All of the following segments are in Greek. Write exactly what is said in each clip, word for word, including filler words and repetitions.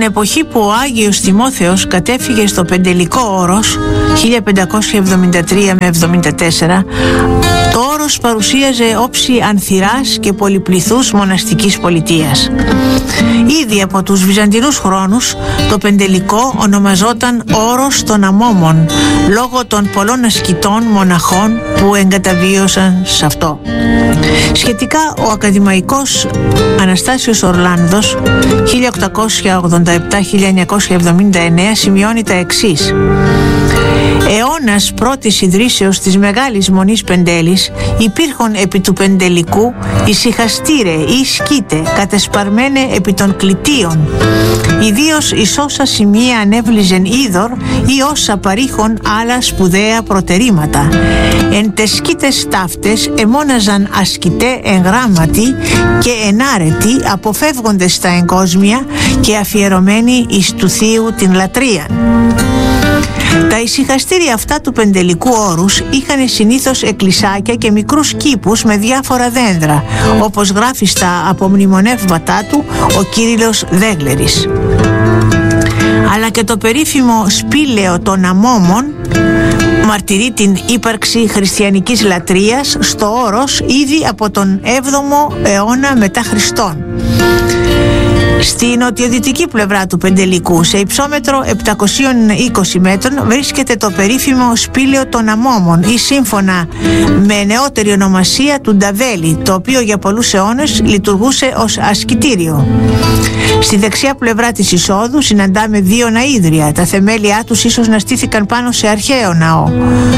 εποχή που ο Άγιος Τιμόθεος κατέφυγε στο Πεντελικό Όρος χίλια πεντακόσια εβδομήντα τρία με εβδομήντα τέσσερα, το Όρος παρουσίαζε όψη ανθυράς και πολυπληθούς μοναστικής πολιτείας. Ήδη από τους Βυζαντινούς χρόνους το Πεντελικό ονομαζόταν Όρος των Αμόμων λόγω των πολλών ασκητών μοναχών που εγκαταβίωσαν σε αυτό. Σχετικά, ο ακαδημαϊκός Αναστάσιος Ορλάνδος χίλια οκτακόσια ογδόντα επτά με χίλια εννιακόσια εβδομήντα εννέα σημειώνει τα εξής: αιώνας πρώτης ιδρύσεως της Μεγάλης Μονής Πεντέλης υπήρχον επί του Πεντελικού ησυχαστήρε ή σκήτε κατεσπαρμένε επί των κλητίων, ιδίως εις όσα σημεία ανέβλυζεν είδωρ ή όσα παρήχον άλλα σπουδαία προτερήματα. Εν τες σκήτες ταύτες εμόναζαν ασκητέ εν γράμματι και ενάρετοι, αποφεύγοντες στα εγκόσμια και αφιερωμένοι εις του Θείου την λατρεία. Τα ησυχαστήρια αυτά του Πεντελικού Όρους είχαν συνήθως εκκλησάκια και μικρούς κήπους με διάφορα δέντρα, όπως γράφει στα απομνημονεύματά του ο Κύριλλος Δέγλερης. Αλλά και το περίφημο σπήλαιο των Αμόμων μαρτυρεί την ύπαρξη χριστιανικής λατρείας στο Όρος ήδη από τον έβδομο αιώνα μετά Χριστόν. Στη νοτιοδυτική πλευρά του Πεντελικού, σε υψόμετρο επτακόσια είκοσι μέτρων, βρίσκεται το περίφημο σπήλαιο των Αμόμων ή σύμφωνα με νεότερη ονομασία του Νταβέλη, το οποίο για πολλούς αιώνες λειτουργούσε ως ασκητήριο. Στη δεξιά πλευρά της εισόδου συναντάμε δύο ναΐδρια. Τα θεμέλια τους ίσως να στήθηκαν πάνω σε αρχαίο ναό.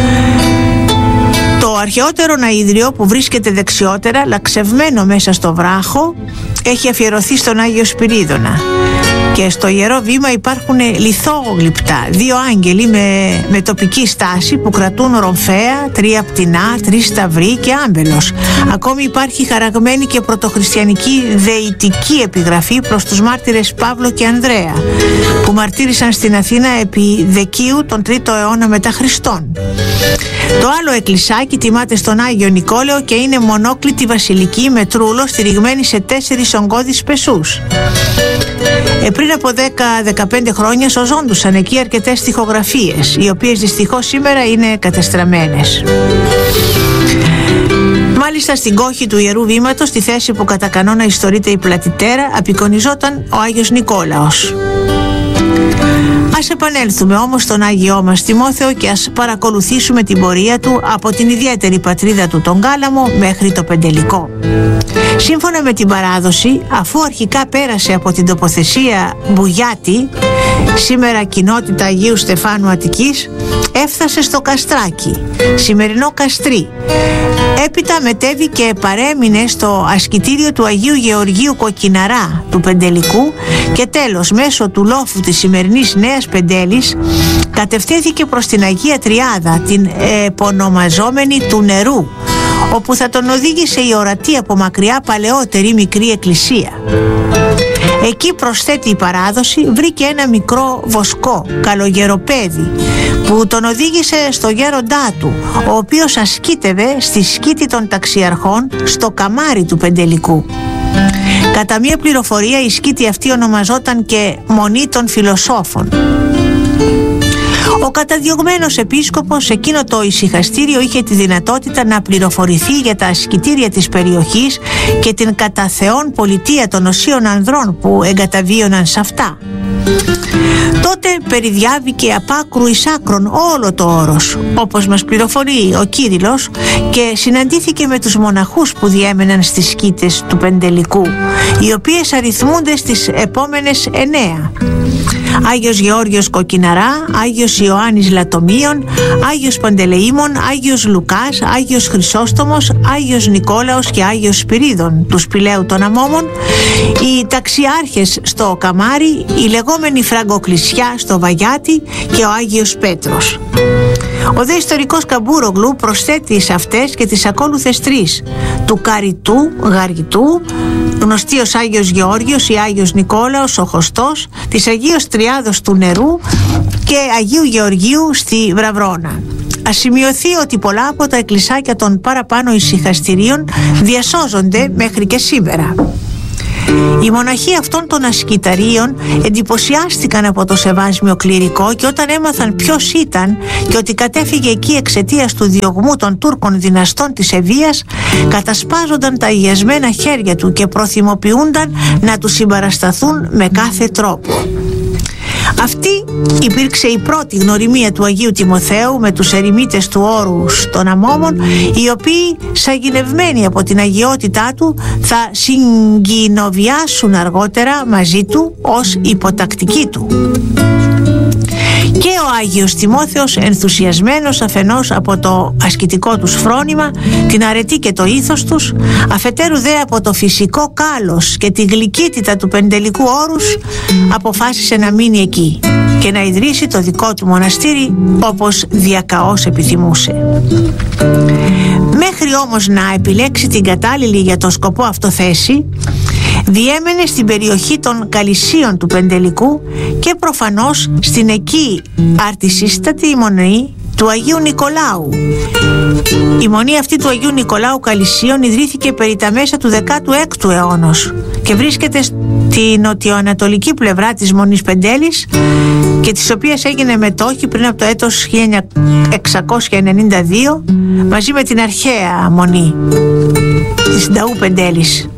Το αρχαιότερο ναΐδριο, που βρίσκεται δεξιότερα, λαξευμένο μέσα στο βράχο, έχει αφιερωθεί στον Άγιο Σπυρίδωνα. Και στο Ιερό Βήμα υπάρχουν λιθόγλυπτα, δύο άγγελοι με, με τοπική στάση που κρατούν ρομφαία, τρία πτηνά, τρεις σταυροί και άμπελος. Ακόμη υπάρχει χαραγμένη και πρωτοχριστιανική δεητική επιγραφή προς τους μάρτυρες Παύλο και Ανδρέα, που μαρτύρησαν στην Αθήνα επί Δεκίου τον τρίτο αιώνα μετά Χριστόν. Το άλλο εκκλησάκι τιμάται στον Άγιο Νικόλαο και είναι μονόκλητη βασιλική με τρούλο στηριγμένη σε τέσσερις ογκώδεις πεσούς. Ε, πριν από δέκα με δεκαπέντε χρόνια σωζόντουσαν εκεί αρκετές στιχογραφίες, οι οποίες δυστυχώς σήμερα είναι κατεστραμμένες. Μάλιστα στην κόχη του Ιερού Βήματος, στη θέση που κατά κανόνα ιστορείται η πλατητέρα, απεικονιζόταν ο Άγιος Νικόλαος. Ας επανέλθουμε όμως στον Άγιό μας Τιμόθεο και ας παρακολουθήσουμε την πορεία του από την ιδιαίτερη πατρίδα του τον Κάλαμο μέχρι το Πεντελικό. Σύμφωνα με την παράδοση, αφού αρχικά πέρασε από την τοποθεσία Μπουγιάτη, σήμερα κοινότητα Αγίου Στεφάνου Αττικής, έφτασε στο Καστράκι, σημερινό Καστρί. Έπειτα μετέβη και παρέμεινε στο ασκητήριο του Αγίου Γεωργίου Κοκκιναρά του Πεντελικού και τέλος μέσω του λόφου της σημερινής Νέας Πεντέλης κατευθύνθηκε προς την Αγία Τριάδα, την επωνομαζόμενη του νερού, όπου θα τον οδήγησε η ορατή από μακριά παλαιότερη μικρή εκκλησία. Εκεί, προσθέτει η παράδοση, βρήκε ένα μικρό βοσκό, καλογεροπέδι, που τον οδήγησε στο γέροντά του, ο οποίος ασκήτευε στη σκήτη των ταξιαρχών στο καμάρι του Πεντελικού. Κατά μία πληροφορία, η σκήτη αυτή ονομαζόταν και Μονή των Φιλοσόφων. Ο καταδιωγμένος επίσκοπος εκείνο το ησυχαστήριο είχε τη δυνατότητα να πληροφορηθεί για τα ασκητήρια της περιοχής και την κατά Θεόν πολιτεία των οσίων ανδρών που εγκαταβίωναν σε αυτά. Τότε περιδιάβηκε απ' άκρου εις άκρον όλο το Όρος, όπως μας πληροφορεί ο Κύριλλος, και συναντήθηκε με τους μοναχούς που διέμεναν στις σκήτες του Πεντελικού, οι οποίες αριθμούνται στις επόμενες εννέα. Άγιος Γεώργιος Κοκκιναρά, Άγιος Ιωάννης Λατομίων, Άγιος Παντελεήμων, Άγιος Λουκάς, Άγιος Χρυσόστομος, Άγιος Νικόλαος και Άγιος Σπυρίδων του Σπηλαίου των Αμόμων, οι ταξιάρχες στο Καμάρι, η λεγόμενη Φραγκοκλησιά στο Βαγιάτι και ο Άγιος Πέτρος. Ο δε ιστορικός Καμπούρογλου προσθέτει σε αυτές και τις ακόλουθες τρεις, του Καριτού, Γαριτού, γνωστή ως Άγιος Γεώργιος ή Άγιος Νικόλαος ο Χωστός, της Αγίος Τριάδος του Νερού και Αγίου Γεωργίου στη Βραβρώνα. Ας σημειωθεί ότι πολλά από τα εκκλησάκια των παραπάνω ησυχαστηρίων διασώζονται μέχρι και σήμερα. Οι μοναχοί αυτών των ασκηταρίων εντυπωσιάστηκαν από το σεβάσμιο κληρικό και όταν έμαθαν ποιος ήταν και ότι κατέφυγε εκεί εξαιτίας του διωγμού των Τούρκων δυναστών της Ευβοίας, κατασπάζονταν τα αγιασμένα χέρια του και προθυμοποιούνταν να του συμπαρασταθούν με κάθε τρόπο. Αυτή υπήρξε η πρώτη γνωριμία του Αγίου Τιμοθέου με τους ερημίτες του όρους των αμόμων, οι οποίοι σαγηνευμένοι από την αγιότητά του θα συγκοινοβιάσουν αργότερα μαζί του ως υποτακτικοί του. Και ο Άγιος Τιμόθεος, ενθουσιασμένος αφενός από το ασκητικό τους φρόνημα, την αρετή και το ήθος τους, αφετέρου δε από το φυσικό κάλος και τη γλυκύτητα του πεντελικού όρους, αποφάσισε να μείνει εκεί και να ιδρύσει το δικό του μοναστήρι όπως διακαώς επιθυμούσε. Μέχρι όμως να επιλέξει την κατάλληλη για το σκοπό αυτό θέση, διέμενε στην περιοχή των Καλυσίων του Πεντελικού και προφανώς στην εκεί αρτισίστατη μονή του Αγίου Νικολάου. Η μονή αυτή του Αγίου Νικολάου Καλυσίων ιδρύθηκε περί τα μέσα του δέκατου έκτου αιώνος και βρίσκεται στη νοτιοανατολική πλευρά της Μονής Πεντέλης και της οποίας έγινε μετόχη πριν από το έτος χίλια εξακόσια ενενήντα δύο μαζί με την αρχαία μονή της Νταού Πεντέλης.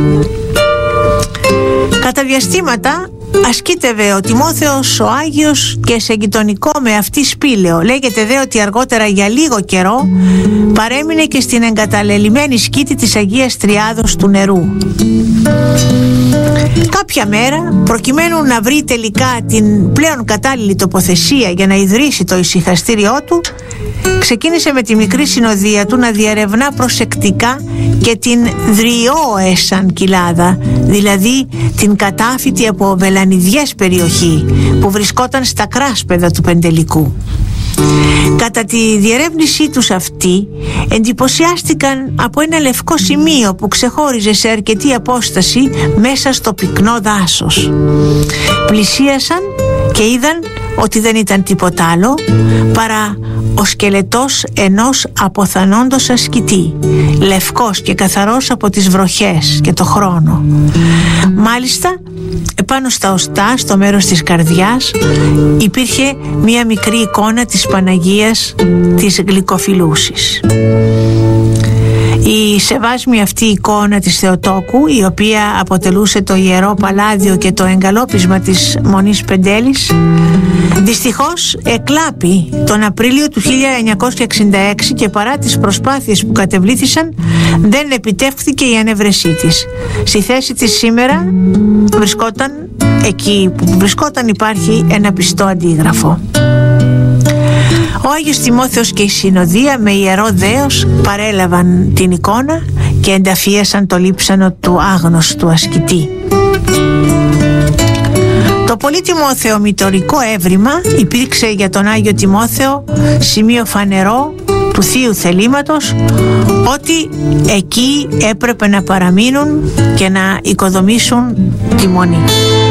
Κατά διαστήματα ασκήτευε ο Τιμόθεος ο Άγιος και σε γειτονικό με αυτή σπήλαιο. Λέγεται δε ότι αργότερα για λίγο καιρό παρέμεινε και στην εγκαταλελειμμένη σκήτη της Αγίας Τριάδος του νερού. Κάποια μέρα, προκειμένου να βρει τελικά την πλέον κατάλληλη τοποθεσία για να ιδρύσει το ησυχαστήριό του, ξεκίνησε με τη μικρή συνοδεία του να διερευνά προσεκτικά και την Δριόεσαν κοιλάδα, δηλαδή την κατάφυτη από βελανιδιές περιοχή που βρισκόταν στα κράσπεδα του Πεντελικού. Κατά τη διερεύνησή τους αυτή εντυπωσιάστηκαν από ένα λευκό σημείο που ξεχώριζε σε αρκετή απόσταση μέσα στο πυκνό δάσος. Πλησίασαν και είδαν ότι δεν ήταν τίποτα άλλο παρά ο σκελετός ενός αποθανόντος ασκητή, λευκός και καθαρός από τις βροχές και το χρόνο. Μάλιστα, επάνω στα οστά, στο μέρος της καρδιάς, υπήρχε μία μικρή εικόνα της Παναγίας της Γλυκοφιλούσης. Η σεβάσμη αυτή εικόνα της Θεοτόκου, η οποία αποτελούσε το ιερό παλάδιο και το εγκαλόπισμα της Μονής Πεντέλης, δυστυχώς εκλάπη τον Απρίλιο του χίλια εννιακόσια εξήντα έξι και παρά τις προσπάθειες που κατεβλήθησαν δεν επιτεύχθηκε η ανέβρεσή της. Στη θέση της σήμερα βρισκόταν, εκεί που βρισκόταν υπάρχει ένα πιστό αντίγραφο. Ο Άγιος Τιμόθεος και η συνοδεία με ιερό δέος παρέλαβαν την εικόνα και ενταφίασαν το λείψανο του άγνωστου ασκητή. Το πολύτιμο θεομητορικό έβριμα υπήρξε για τον Άγιο Τιμόθεο σημείο φανερό του θείου θελήματος ότι εκεί έπρεπε να παραμείνουν και να οικοδομήσουν τη μονή.